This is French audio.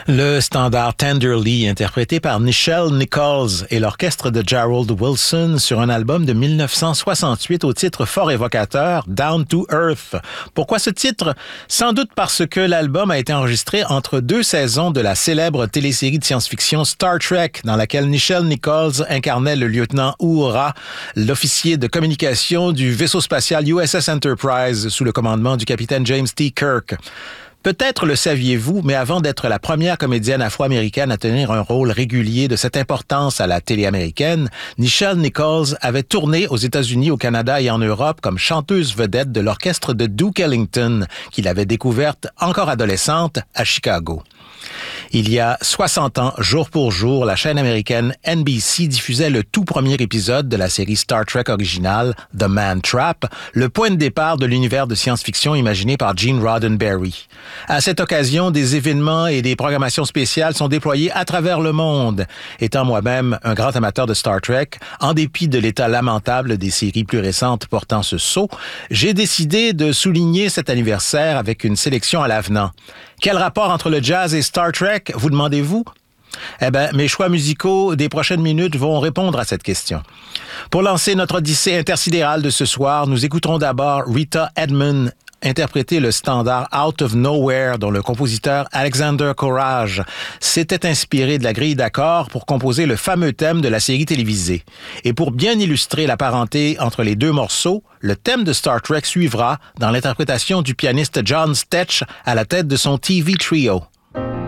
Le standard Tenderly, interprété par Nichelle Nichols et l'orchestre de Gerald Wilson sur un album de 1968 au titre fort évocateur, Down to Earth. Pourquoi ce titre? Sans doute parce que l'album a été enregistré entre deux saisons de la célèbre télésérie de science-fiction Star Trek, dans laquelle Nichelle Nichols incarnait le lieutenant Uhura, l'officier de communication du vaisseau spatial USS Enterprise sous le commandement du capitaine James T. Kirk. Peut-être le saviez-vous, mais avant d'être la première comédienne afro-américaine à tenir un rôle régulier de cette importance à la télé américaine, Nichelle Nichols avait tourné aux États-Unis, au Canada et en Europe comme chanteuse vedette de l'orchestre de Duke Ellington, qu'il avait découverte encore adolescente à Chicago. Il y a 60 ans, jour pour jour, la chaîne américaine NBC diffusait le tout premier épisode de la série Star Trek originale, The Man Trap, le point de départ de l'univers de science-fiction imaginé par Gene Roddenberry. À cette occasion, des événements et des programmations spéciales sont déployés à travers le monde. Étant moi-même un grand amateur de Star Trek, en dépit de l'état lamentable des séries plus récentes portant ce sceau, j'ai décidé de souligner cet anniversaire avec une sélection à l'avenant. Quel rapport entre le jazz et Star Trek, vous demandez-vous? Eh bien, mes choix musicaux des prochaines minutes vont répondre à cette question. Pour lancer notre odyssée intersidérale de ce soir, nous écouterons d'abord Rita Edmond interpréter le standard Out of Nowhere dont le compositeur Alexander Courage s'était inspiré de la grille d'accords pour composer le fameux thème de la série télévisée. Et pour bien illustrer la parenté entre les deux morceaux, le thème de Star Trek suivra dans l'interprétation du pianiste John Stetch à la tête de son TV Trio.